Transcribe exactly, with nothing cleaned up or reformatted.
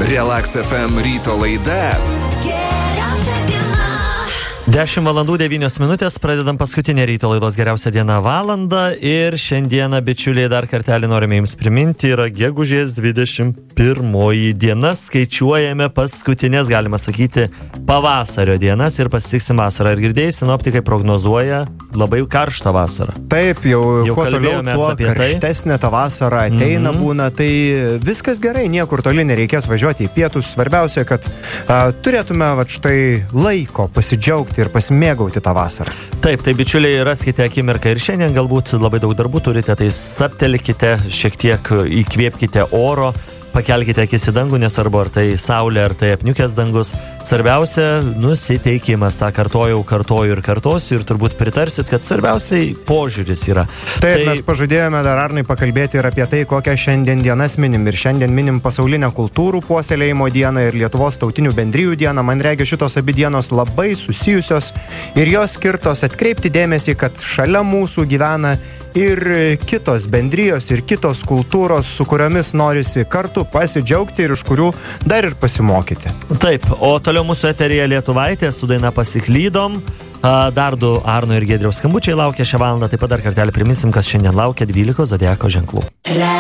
Relax F M ryto laida. dešimt valandų devynios minutės, pradedam paskutinę ryto laidos geriausia diena valandą ir šiandieną, bičiuliai, dar kartelį norime jums priminti, yra gegužės dvidešimt pirmoji diena, skaičiuojame paskutinės, galima sakyti, pavasario dienas ir pasitiksim vasarą. Ir girdėjai, sinoptikai prognozuoja labai karštą vasarą. Taip, jau, jau kuo toliau, tuo karštesnė ta vasara ateina, mm-hmm. būna, tai viskas gerai, niekur toli nereikės važiuoti į pietus. Svarbiausia, kad a, turėtume va, štai laiko pasidžiaugti ir pasimėgauti tą vasarą. Taip, tai bičiuliai, raskite akimirką ir šiandien galbūt labai daug darbų turite, tai stabtelkite, šiek tiek įkvėpkite oro, pakelkite akis į dangų, nesvarbu ar tai saulė, ar tai apniukęs dangus. Svarbiausia, nusiteikimas, tą kartojau, kartoju ir kartosiu ir turbūt pritarsit, kad svarbiausiai požiūris yra. Taip, tai... mes pažadėjome dar Arnai pakalbėti ir apie tai, kokią šiandien dienas minim. Ir šiandien minim pasaulinę kultūrų puoselėjimo dieną ir Lietuvos tautinių bendrijų dieną. Man reikia, šitos abi dienos labai susijusios ir jos skirtos atkreipti dėmesį, kad šalia mūsų gyvena ir kitos bendrijos ir kitos kultūros, su kuriomis norisi kartu pasidžiaugti ir iš kurių dar ir pasimokyti. Taip, o toliau mūsų eteryje Lietuvaitė su daina Pasiklydom. Dar du Arno ir Giedriaus skambučiai laukia šią valandą. Taip pat dar kartelį priminsim, kas šiandien laukia dvylikos zodiako ženklų.